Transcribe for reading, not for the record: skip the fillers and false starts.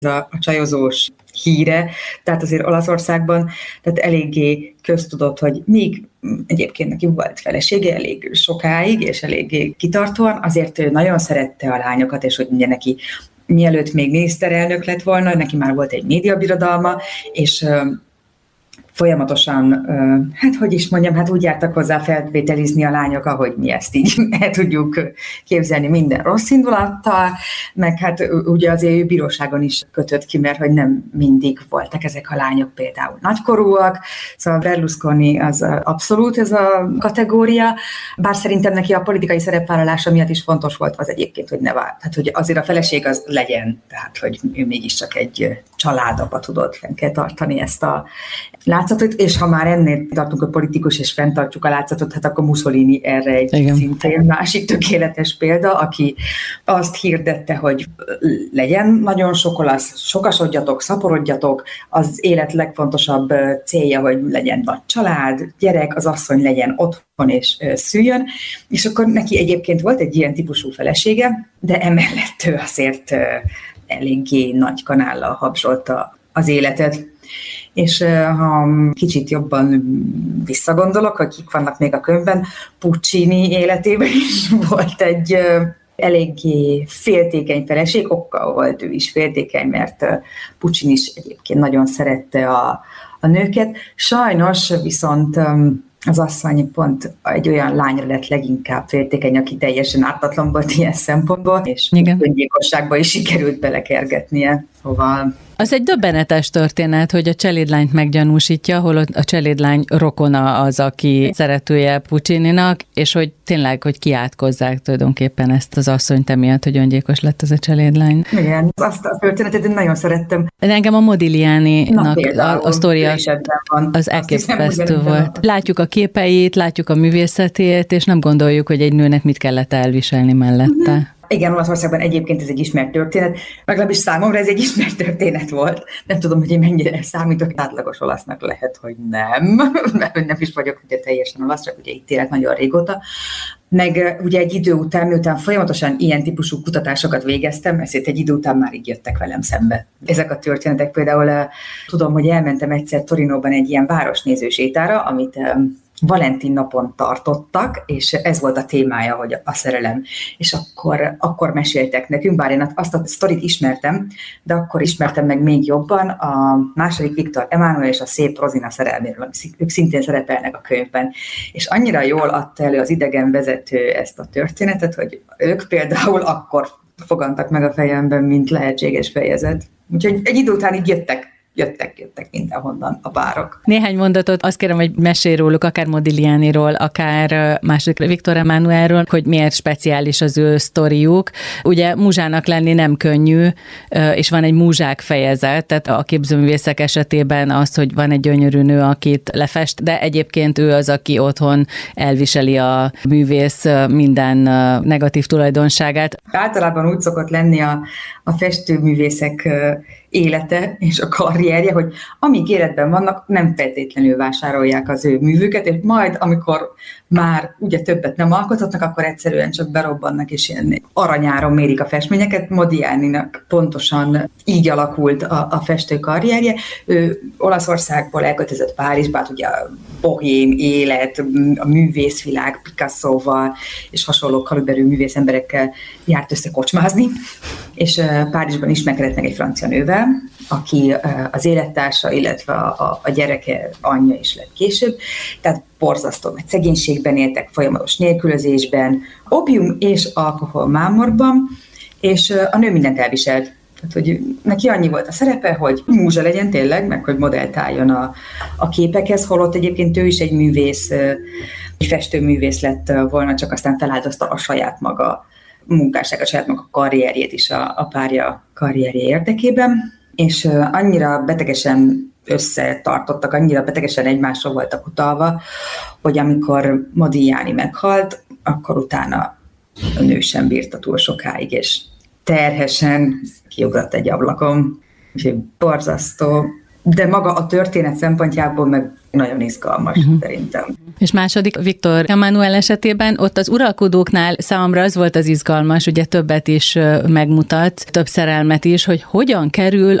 a csajozós híre, tehát azért Olaszországban tehát eléggé köztudott, hogy még egyébként neki volt felesége elég sokáig, és eléggé kitartóan, azért ő nagyon szerette a lányokat, és hogy ugye neki mielőtt még miniszterelnök lett volna, neki már volt egy médiabirodalma, és folyamatosan, úgy jártak hozzá felvételizni a lányok, ahogy mi ezt így el tudjuk képzelni minden rossz indulattal, meg hát ugye azért ő bíróságon is kötött ki, mert hogy nem mindig voltak ezek a lányok például nagykorúak, szóval Berlusconi az abszolút ez a kategória, bár szerintem neki a politikai szerepvállalása miatt is fontos volt az egyébként, hogy ne vár, tehát hogy azért a feleség az legyen, tehát hogy ő mégiscsak egy családapa tudott fenn kell tartani ezt a látszatot, és ha már ennél tartunk a politikus, és fenntartjuk a látszatot, hát akkor Mussolini erre egy szintén másik tökéletes példa, aki azt hirdette, hogy legyen nagyon sok olasz, sokasodjatok, szaporodjatok, az élet legfontosabb célja, hogy legyen nagy család, gyerek, az asszony legyen otthon és szüljön, és akkor neki egyébként volt egy ilyen típusú felesége, de emellett ő azért eléggé nagy kanállal habzsolta az életet. És ha kicsit jobban visszagondolok, hogy kik vannak még a könyvben, Puccini életében is volt egy eléggé féltékeny feleség, okkal volt ő is féltékeny, mert Puccini is egyébként nagyon szerette a nőket. Sajnos viszont az asszony pont egy olyan lányra lett leginkább féltékeny, aki teljesen ártatlan volt ilyen szempontból, és öngyilkosságba is sikerült belekergetnie. Az egy döbbenetes történet, hogy a cselédlányt meggyanúsítja, holott a cselédlány rokona az, aki szeretője Puccininak, és hogy tényleg, hogy kiátkozzák tulajdonképpen ezt az asszonyt emiatt, hogy öngyilkos lett az a cselédlány. Igen, azt a történetet én nagyon szerettem. Engem a Modigliani-nak a sztoria az elképesztő volt. Látjuk a képeit, látjuk a művészetét, és nem gondoljuk, hogy egy nőnek mit kellett elviselni mellette. Igen, Olaszországban egyébként ez egy ismert történet, legalábbis számomra ez egy ismert történet volt. Nem tudom, hogy én mennyire számítok, átlagos olasznak lehet, hogy nem, mert nem is vagyok ugye teljesen olasz, csak ugye itt élek nagyon régóta. Meg ugye egy idő után, miután folyamatosan ilyen típusú kutatásokat végeztem, ezért egy idő után már így jöttek velem szembe. Ezek a történetek például tudom, hogy elmentem egyszer Torinóban egy ilyen városnéző sétára, amit Valentin napon tartottak, és ez volt a témája, hogy a szerelem. És akkor meséltek nekünk, bár én azt a sztorit ismertem, de akkor ismertem meg még jobban a második Viktor Emánuel és a szép Rozina szerelméről, ők szintén szerepelnek a könyvben. És annyira jól adta elő az idegenvezető ezt a történetet, hogy ők például akkor fogantak meg a fejemben, mint lehetséges fejezet. Úgyhogy egy idő után így jöttek mindenhonnan a párok. Néhány mondatot azt kérem, hogy mesélj róluk, akár Modiglianiról, akár második Viktor Emánuelről, hogy miért speciális az ő sztoriuk. Ugye múzsának lenni nem könnyű, és van egy múzsák fejezet, tehát a képzőművészek esetében az, hogy van egy gyönyörű nő, akit lefest, de egyébként ő az, aki otthon elviseli a művész minden negatív tulajdonságát. Általában úgy szokott lenni a festőművészek élete és a karrierje, hogy amíg életben vannak, nem feltétlenül vásárolják az ő művüket, és majd, amikor már ugye többet nem alkothatnak, akkor egyszerűen csak berobbannak, és ilyen aranyáron mérik a festményeket. Modiglianinak pontosan így alakult a festő karrierje. Ő Olaszországból elköltözött Párizsba, hát ugye a bohém élet, a művészvilág Picassóval és hasonló kaliberű művészemberekkel járt össze kocsmázni, és Párizsban ismerkedett meg egy francia nővel, aki az élettársa, illetve a gyereke anyja is lett később, tehát borzasztó nagy szegénységben éltek, folyamatos nélkülözésben, opium és alkohol mámorban, és a nő mindent elviselt. Tehát, hogy neki annyi volt a szerepe, hogy múzsa legyen tényleg, meg hogy modellt álljon a képekhez, holott egyébként ő is egy művész, egy festőművész lett volna, csak aztán feláldozta a saját maga munkásságát, a saját maga karrierjét is a párja karrierje érdekében, és annyira betegesen összetartottak, annyira betegesen egymásra voltak utalva, hogy amikor Modigliani meghalt, akkor utána a nő sem bírta túl sokáig, és terhesen kiugrott egy ablakon, és borzasztó. De maga a történet szempontjából meg nagyon izgalmas szerintem. És második, Viktor Emmanuel esetében ott az uralkodóknál számomra az volt az izgalmas, ugye többet is megmutat, több szerelmet is, hogy hogyan kerül